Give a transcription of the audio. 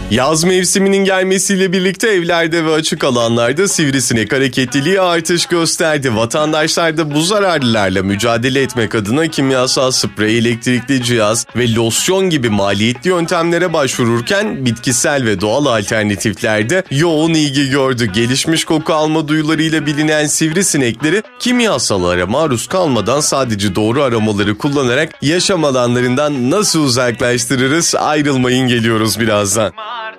Yaz mevsiminin gelmesiyle birlikte evlerde ve açık alanlarda sivrisinek hareketliliği artış gösterdi. Vatandaşlar da bu zararlılarla mücadele etmek adına kimyasal sprey, elektrikli cihaz ve losyon gibi maliyetli yöntemlere başvururken bitkisel ve doğal alternatiflerde yoğun ilgi gördü. Gelişmiş koku alma duyularıyla bilinen sivrisinekleri kimyasallara maruz kalmadan sadece doğru aramaları kullanarak yaşam alanlarından nasıl uzaklaştırırız? Ayrılmayın, geliyoruz birazdan.